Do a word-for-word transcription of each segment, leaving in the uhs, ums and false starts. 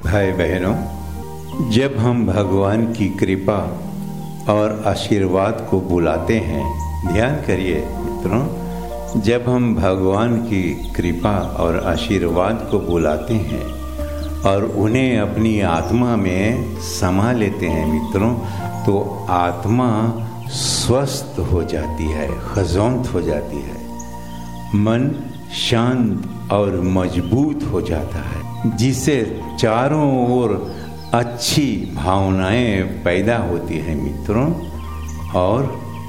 भाई बहनों, जब हम भगवान की कृपा और आशीर्वाद को बुलाते हैं, ध्यान करिए मित्रों, जब हम भगवान की कृपा और आशीर्वाद को बुलाते हैं और उन्हें अपनी आत्मा में समा लेते हैं मित्रों, तो आत्मा स्वस्थ हो जाती है, खजौंत हो जाती है, मन शांत और मजबूत हो जाता है, जिससे चारों ओर अच्छी भावनाएं पैदा होती हैं मित्रों, और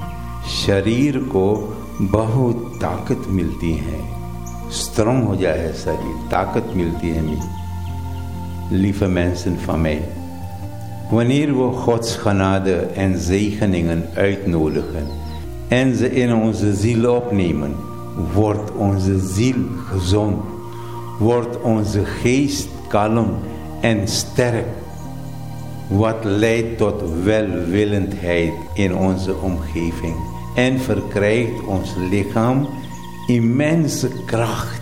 शरीर को बहुत ताकत मिलती है, स्ट्रॉन्ग हो जाए शरीर, ताकत मिलती है मित्रों। Lieve mensen van mij, wanneer we Gods genade en zegeningen uitnodigen en ze in onze ziel opnemen, wordt onze ziel gezond, wordt onze geest kalm en sterk, wat leidt tot welwillendheid in onze omgeving en verkrijgt ons lichaam immense kracht.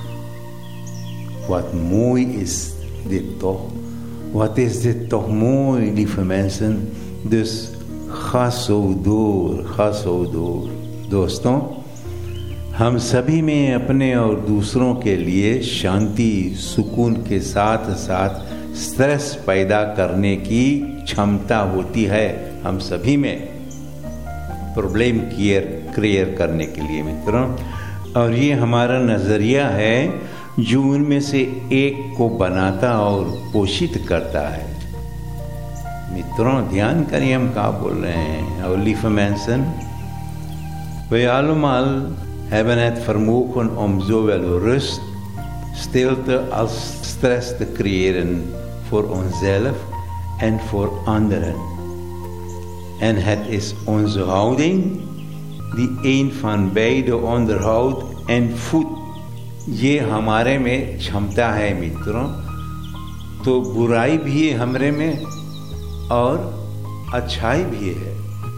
Wat mooi is dit toch? Wat is dit toch mooi, lieve mensen? Dus ga zo door, ga zo door. दोस्तों, हम सभी में अपने और दूसरों के लिए शांति, सुकून के साथ साथ स्ट्रेस पैदा करने की क्षमता होती है। हम सभी में प्रॉब्लम क्रिएट क्रिएट करने के लिए मित्रों, और ये हमारा नज़रिया है जो उनमें से एक को बनाता और पोषित करता है। मित्रों, ध्यान करिए हम क्या बोल रहे हैं। और lieve mensen, wij allemaal hebben het vermogen om zowel rust, stilte als stress te creëren voor onszelf en voor anderen. En het is onze houding die een van beide onderhoudt en voedt. ये हमारे में क्षमता है मित्रों, तो बुराई भी है हमरे में और अच्छाई भी है।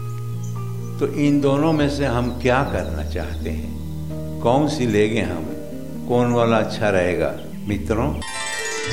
तो इन दोनों में से हम क्या करना चाहते हैं, कौन सी लेंगे हम, कौन वाला अच्छा रहेगा मित्रों?